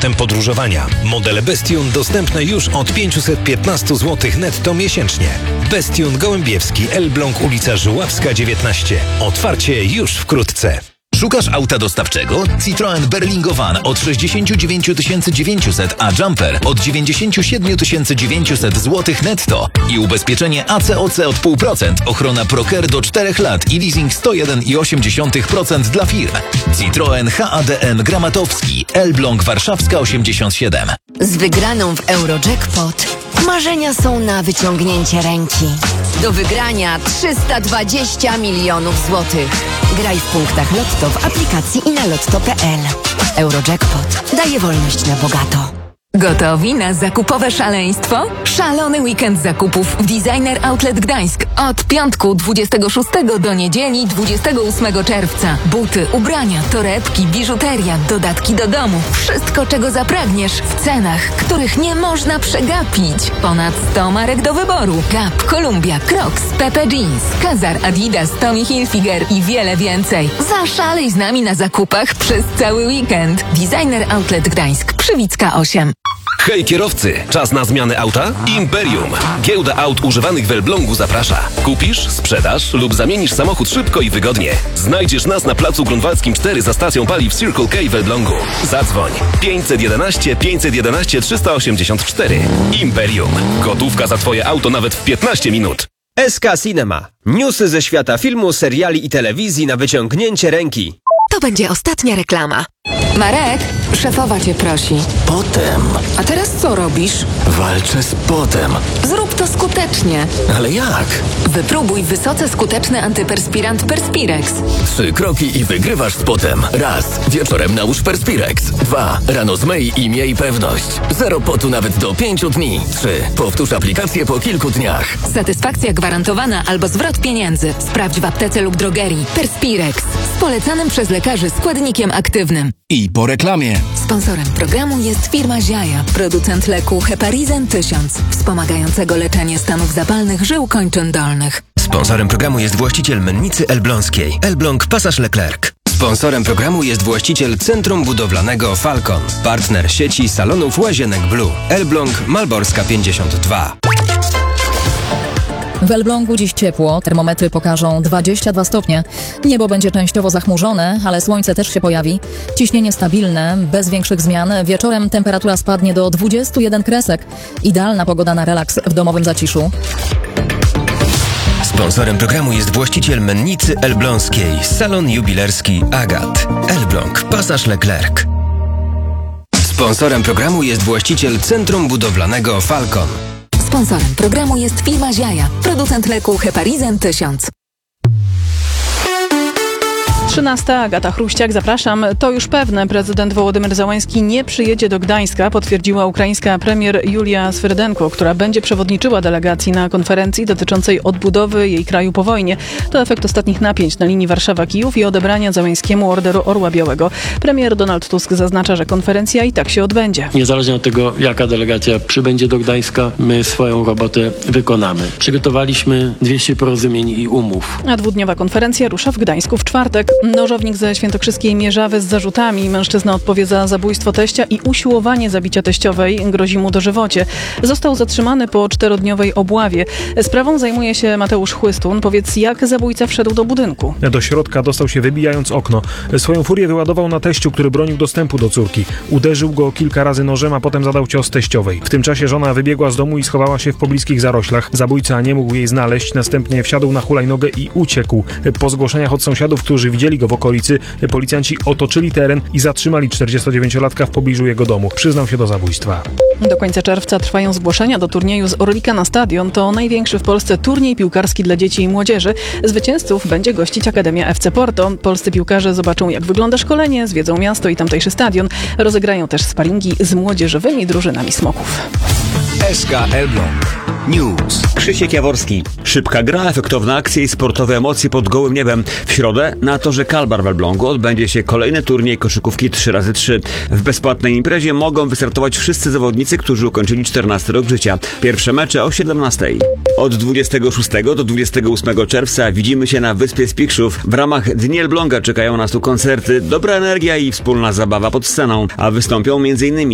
komfortem podróżowania. Modele Bestune dostępne już od 515 zł netto miesięcznie. Bestune Gołębiewski, Elbląg, ulica Żuławska 19. Otwarcie już wkrótce. Szukasz auta dostawczego? Citroen Berlingo Van od 69 900, a Jumper od 97 900 zł netto. I ubezpieczenie ACOC od 0,5%, ochrona Proker do 4 lat i leasing 101,8% dla firm. Citroen HADN Gramatowski, Elbląg Warszawska 87. Z wygraną w Eurojackpot marzenia są na wyciągnięcie ręki. Do wygrania 320 milionów złotych. Graj w punktach Lotto w aplikacji i na lotto.pl. Eurojackpot daje wolność na bogato. Gotowi na zakupowe szaleństwo? Szalony weekend zakupów w Designer Outlet Gdańsk. Od piątku 26 do niedzieli 28 czerwca. Buty, ubrania, torebki, biżuteria, dodatki do domu. Wszystko, czego zapragniesz w cenach, których nie można przegapić. Ponad 100 marek do wyboru. Gap, Columbia, Crocs, Pepe Jeans, Kazar, Adidas, Tommy Hilfiger i wiele więcej. Zaszalej z nami na zakupach przez cały weekend. Designer Outlet Gdańsk, Przywicka 8. Hej kierowcy, czas na zmianę auta? Imperium. Giełda aut używanych w Elblągu zaprasza. Kupisz, sprzedasz lub zamienisz samochód szybko i wygodnie. Znajdziesz nas na placu Grunwaldzkim 4 za stacją paliw Circle K w Elblągu. Zadzwoń 511 511 384. Imperium. Gotówka za Twoje auto nawet w 15 minut. SK Cinema. Newsy ze świata filmu, seriali i telewizji na wyciągnięcie ręki. To będzie ostatnia reklama. Marek, szefowa cię prosi. Potem A teraz co robisz? walczę z potem. Zrób to skutecznie. Ale jak? Wypróbuj wysoce skuteczny antyperspirant Perspirex. 3 kroki i wygrywasz z potem. Raz. Wieczorem nałóż Perspirex. 2. Rano zmyj i miej pewność. 0 potu nawet do 5 dni. 3. Powtórz aplikację po kilku dniach. Satysfakcja gwarantowana albo zwrot pieniędzy. Sprawdź w aptece lub drogerii. Perspirex. Z polecanym przez lekarzy składnikiem aktywnym. I po reklamie. Sponsorem programu jest firma Ziaja, producent leku Heparizen 1000, wspomagającego leczenie stanów zapalnych żył kończyn dolnych. Sponsorem programu jest właściciel mennicy elbląskiej. Elbląg Pasaż Leclerc. Sponsorem programu jest właściciel Centrum Budowlanego Falcon. Partner sieci salonów Łazienek Blue. Elbląg Malborska 52. W Elblągu dziś ciepło, termometry pokażą 22 stopnie. Niebo będzie częściowo zachmurzone, ale słońce też się pojawi. Ciśnienie stabilne, bez większych zmian. Wieczorem temperatura spadnie do 21 kresek. Idealna pogoda na relaks w domowym zaciszu. Sponsorem programu jest właściciel mennicy elbląskiej. Salon jubilerski Agat. Elbląg Pasaż Leclerc. Sponsorem programu jest właściciel Centrum Budowlanego Falcon. Sponsorem programu jest firma Ziaja, producent leku Heparizen 1000. 13. Agata Chruściak, zapraszam. To już pewne, prezydent Wołodymyr Zełański nie przyjedzie do Gdańska, potwierdziła ukraińska premier Julia Swerdenko, która będzie przewodniczyła delegacji na konferencji dotyczącej odbudowy jej kraju po wojnie. To efekt ostatnich napięć na linii Warszawa-Kijów i odebrania Zełańskiemu Orderu Orła Białego. Premier Donald Tusk zaznacza, że konferencja i tak się odbędzie. Niezależnie od tego, jaka delegacja przybędzie do Gdańska, my swoją robotę wykonamy. Przygotowaliśmy 200 porozumień i umów. A dwudniowa konferencja rusza w Gdańsku w czwartek. Nożownik ze świętokrzyskiej Mierzawy z zarzutami. Mężczyzna odpowie za zabójstwo teścia i usiłowanie zabicia teściowej. Grozi mu dożywocie. Został zatrzymany po 4-dniowej obławie. Sprawą zajmuje się Mateusz Chłystun. Powiedz, jak zabójca wszedł do budynku? Do środka dostał się wybijając okno. Swoją furię wyładował na teściu, który bronił dostępu do córki. Uderzył go kilka razy nożem, a potem zadał cios teściowej. W tym czasie żona wybiegła z domu i schowała się w pobliskich zaroślach. Zabójca nie mógł jej znaleźć. Następnie wsiadł na hulajnogę i uciekł. Po zgłoszeniach od sąsiadów, którzy widzieli go w okolicy, policjanci otoczyli teren i zatrzymali 49-latka w pobliżu jego domu. Przyznał się do zabójstwa. Do końca czerwca trwają zgłoszenia do turnieju z Orlika na Stadion. To największy w Polsce turniej piłkarski dla dzieci i młodzieży. Zwycięzców będzie gościć Akademia FC Porto. Polscy piłkarze zobaczą, jak wygląda szkolenie, zwiedzą miasto i tamtejszy stadion. Rozegrają też sparingi z młodzieżowymi drużynami Smoków. SK Elbląg News. Krzysiek Jaworski. Szybka gra, efektowne akcje i sportowe emocje pod gołym niebem. W środę na torze Kalbar w Elblągu odbędzie się kolejny turniej koszykówki 3x3. W bezpłatnej imprezie mogą wystartować wszyscy zawodnicy, którzy ukończyli 14 rok życia. Pierwsze mecze o 17. Od 26 do 28 czerwca widzimy się na Wyspie Spichrzów. W ramach Dni Elbląga czekają nas tu koncerty, dobra energia i wspólna zabawa pod sceną, a wystąpią m.in.